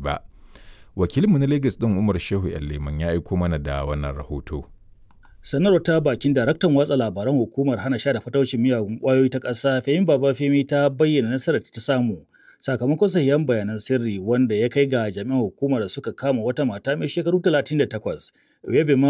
ba. Wakilinmu na Lagos ɗin Umar Shehu Leman ya aiko mana da wannan rahoto. Sanarwar ta bakin daraktan watsa labaran hukumar hana sha da fataucin miyagun ƙwayoyi ta ƙasa Fehim Babafemi ta bayyana nasarar ta samu sakamakon sahihan bayanan sirri wanda ya kai ga jami'an hukumar da suka kama wata mata mai shekaru 38